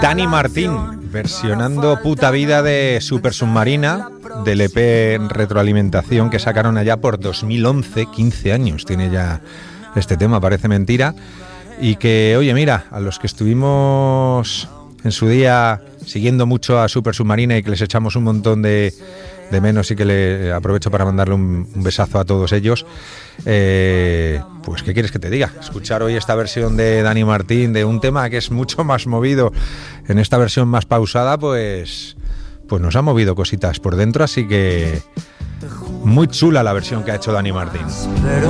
Dani Martín, versionando Puta Vida de Super Submarina, del EP Retroalimentación que sacaron allá por 2011, 15 años tiene ya este tema, parece mentira. Y que, oye, mira, a los que estuvimos en su día siguiendo mucho a Super Submarina y que les echamos un montón de menos, y que le aprovecho para mandarle un besazo a todos ellos, pues ¿qué quieres que te diga? Escuchar hoy esta versión de Dani Martín de un tema que es mucho más movido, en esta versión más pausada, pues nos ha movido cositas por dentro, así que muy chula la versión que ha hecho Dani Martín.